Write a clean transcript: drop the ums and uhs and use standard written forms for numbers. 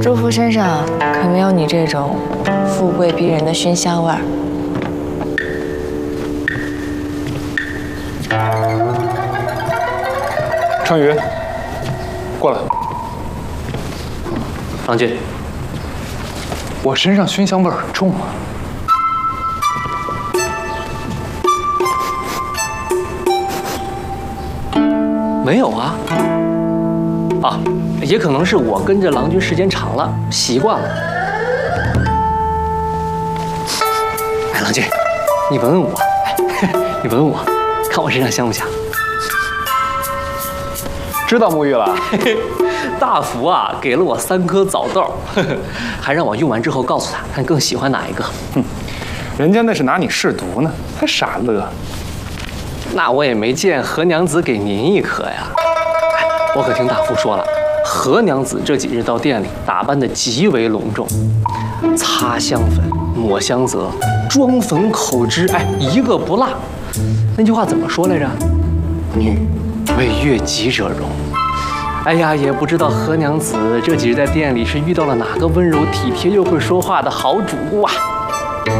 祝福身上可没有你这种富贵逼人的熏香味儿。 川渝，过来。 郎君， 我身上熏香味很重吗？ 没有啊。啊，也可能是我跟着郎君时间长了，习惯了。哎，郎君，你闻闻我，你闻闻我，看我身上香不香？ 知道沐浴了。 大福啊，给了我3颗枣豆，还让我用完之后告诉他，看更喜欢哪一个。 哼，人家那是拿你试毒呢，还傻乐。 那我也没见何娘子给您1颗呀。我可听大福说了，何娘子这几日到店里打扮得极为隆重，擦香粉、抹香泽、妆粉口脂，哎，一个不落。那句话怎么说来着？女为悦己者容。哎呀，也不知道何娘子这几日在店里是遇到了哪个温柔体贴又会说话的好主顾啊。